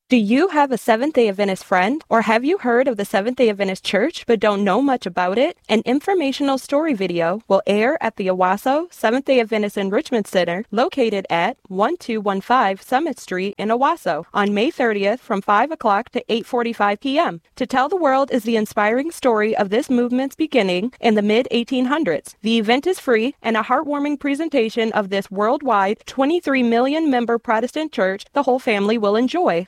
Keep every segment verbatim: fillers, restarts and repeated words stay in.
Do you have a Seventh-day Adventist friend, or have you heard of the Seventh-day Adventist Church but don't know much about it? An informational story video will air at the Owasso Seventh-day Adventist Enrichment Center located at one two one five Summit Street in Owasso on May thirtieth from five o'clock to eight forty-five p.m. To tell the world is the inspiring story of this movement's beginning in the mid eighteen hundreds. The event is free and a heartwarming presentation of this worldwide twenty-three million member Protestant church the whole family will enjoy.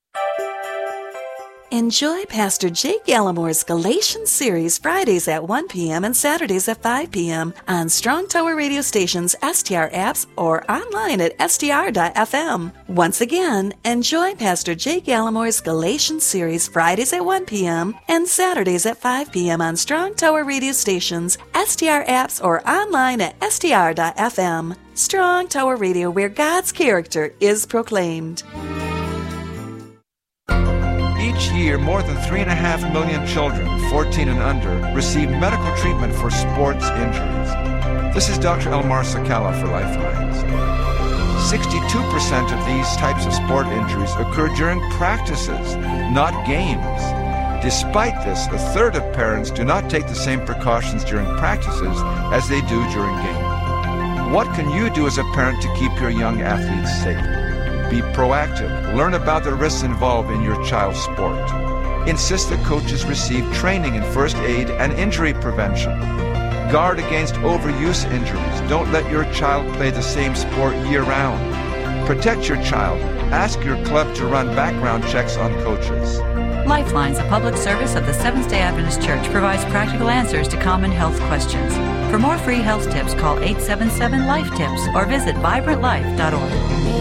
Enjoy Pastor Jake Gallimore's Galatians series Fridays at one p.m. and Saturdays at five p.m. on Strong Tower radio stations, S T R apps, or online at S T R dot F M. Once again, enjoy Pastor Jake Gallimore's Galatians series Fridays at one p.m. and Saturdays at five p.m. on Strong Tower radio stations, S T R apps, or online at S T R dot F M. Strong Tower Radio, where God's character is proclaimed. Each year, more than three and a half million children, fourteen and under, receive medical treatment for sports injuries. This is Doctor Elmar Sakala for Lifelines. sixty-two percent of these types of sport injuries occur during practices, not games. Despite this, a third of parents do not take the same precautions during practices as they do during games. What can you do as a parent to keep your young athletes safe? Be proactive. Learn about the risks involved in your child's sport. Insist that coaches receive training in first aid and injury prevention. Guard against overuse injuries. Don't let your child play the same sport year-round. Protect your child. Ask your club to run background checks on coaches. Lifelines, a public service of the Seventh-day Adventist Church, provides practical answers to common health questions. For more free health tips, call eight seven seven, LIFE-TIPS or visit vibrant life dot org.